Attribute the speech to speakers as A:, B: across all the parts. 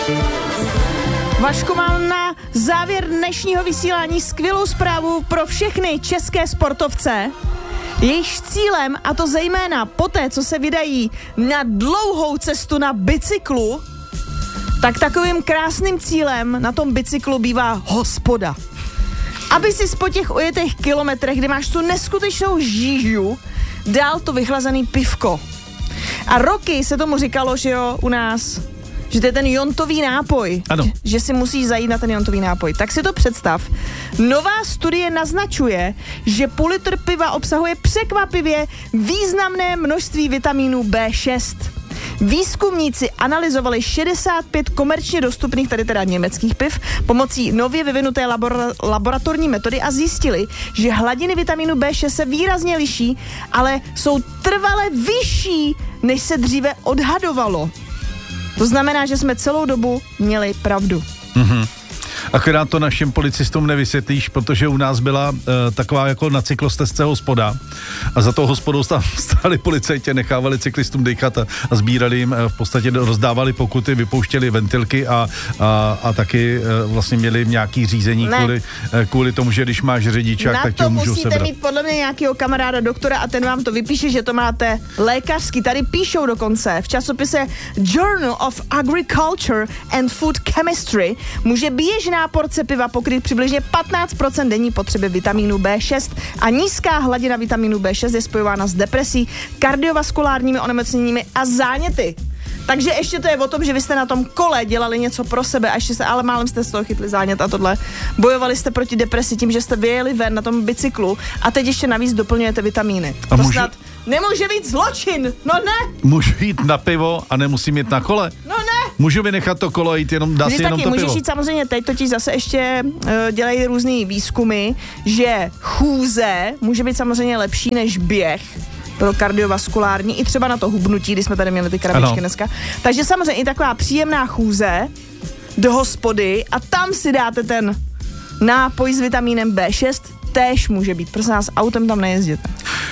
A: Vašku, mám na závěr dnešního vysílání skvělou zprávu pro všechny české sportovce. Jejich cílem, a to zejména poté, co se vydají na dlouhou cestu na bicyklu, tak takovým krásným cílem na tom bicyklu bývá hospoda. Aby si po těch ujetých kilometrech, kdy máš tu neskutečnou žížu, dal to vychlazený pivko. A roky se tomu říkalo, že jo, u nás, že to je ten jontový nápoj.
B: Ano.
A: Že si musíš zajít na ten jontový nápoj. Tak si to představ. Nová studie naznačuje, že půl litr piva obsahuje překvapivě významné množství vitamínu B6. Výzkumníci analyzovali 65 komerčně dostupných, tady teda německých piv, pomocí nově vyvinuté laboratorní metody a zjistili, že hladiny vitamínu B6 se výrazně liší, ale jsou trvale vyšší, než se dříve odhadovalo. To znamená, že jsme celou dobu měli pravdu.
B: Mhm. Akorát to našim policistům nevysvětlíš, protože u nás byla taková jako na cyklostezce hospoda a za tou hospodou stáli policajti, nechávali cyklistům dýchat a sbírali jim, v podstatě rozdávali pokuty, vypouštěli ventilky a taky vlastně měli nějaký řízení kvůli tomu, že když máš řidičák, tak tě ho můžou sebrat.
A: Na to musíte mít podle mě nějakého kamaráda doktora a ten vám to vypíše, že to máte lékařský. Tady píšou dokonce v časopise Journal of Agriculture and Food Chemistry může běžná porce piva pokryt přibližně 15% denní potřeby vitamínu B6 a nízká hladina vitamínu B6 je spojována s depresí, kardiovaskulárními onemocněními a záněty. Takže ještě to je o tom, že vy jste na tom kole dělali něco pro sebe a ještě se, ale málem jste z toho chytli zánět a tohle. Bojovali jste proti depresi tím, že jste vyjeli ven na tom bicyklu a teď ještě navíc doplňujete vitamíny. A to snad nemůže být zločin, no ne?
B: Můžu jít na pivo a nemusím jít na kole?
A: No ne!
B: Můžu vynechat to kolo a jít jenom, dá si jenom to pivo.
A: Můžeš jít samozřejmě teď, totiž zase ještě dělají různý výzkumy, že chůze může být samozřejmě lepší než běh pro kardiovaskulární, i třeba na to hubnutí, když jsme tady měli ty krabičky dneska. Takže samozřejmě i taková příjemná chůze do hospody a tam si dáte ten nápoj s vitamínem B6, též může být. Prosím nás, autem tam nejezděte.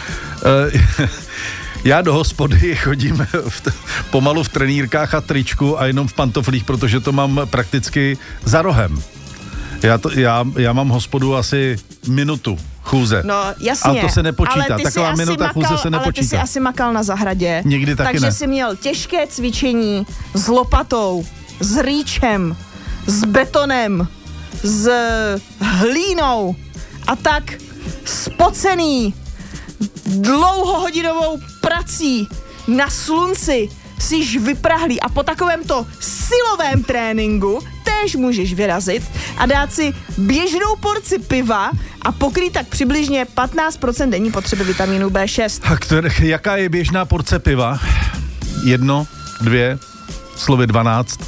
B: Já do hospody chodím pomalu v trenýrkách a tričku a jenom v pantoflích, protože to mám prakticky za rohem. Já mám hospodu asi minutu chůze.
A: No jasně.
B: Ale to se nepočítá. Taková minuta chůze se nepočítá.
A: Ale ty jsi asi makal na zahradě.
B: Někdy taky
A: takže
B: ne.
A: jsi měl těžké cvičení s lopatou, s rýčem, s betonem, s hlínou a tak spocený dlouhohodinovou prací na slunci jsiž vyprahlý a po takovémto silovém tréninku též můžeš vyrazit a dát si běžnou porci piva a pokrýt tak přibližně 15% denní potřeby vitamínu B6.
B: Jaká je běžná porce piva? 1, 2, slovy 12?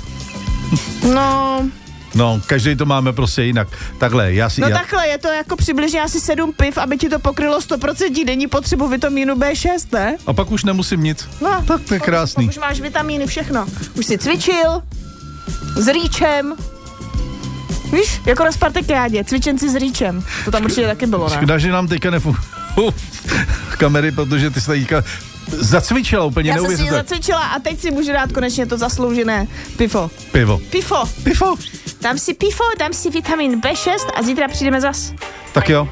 B: No, každý to máme prostě jinak. Takhle,
A: takhle, je to jako přibližně asi 7 piv, aby ti to pokrylo 100% denní potřebu vitamínu B6, ne?
B: A pak už nemusím nic.
A: No,
B: tak to je krásný.
A: Už máš vitamíny, všechno. Už jsi cvičil s rýčem. Víš, jako na Spartakiádě, cvičenci s rýčem. To tam určitě taky bylo, ne?
B: Škoda, že nám teďka kamery, protože ty jsi teďka zacvičila úplně neuvěřitelně.
A: Já jsem si zacvičila a teď si můžu dát konečně to zasloužené pivo. Dám si pivo, dám si vitamin B6 a zítra přijdeme zas.
B: Tak jo.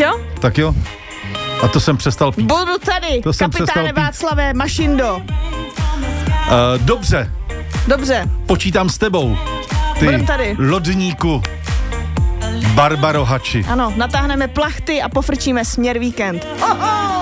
B: A to jsem přestal pít.
A: Budu tady, kapitáne Václave Mašindo.
B: Dobře. Počítám s tebou. Ty lodníku Barbaro Hači.
A: Ano, natáhneme plachty a pofrčíme směr víkend.